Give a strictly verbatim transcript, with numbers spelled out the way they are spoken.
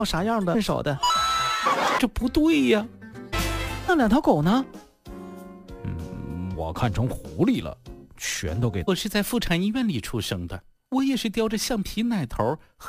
啥样的分手的？这不对呀。那两条狗呢？ 嗯，我看成狐狸了，全都给…… 我是在妇产医院里出生的，我也是叼着橡皮奶头和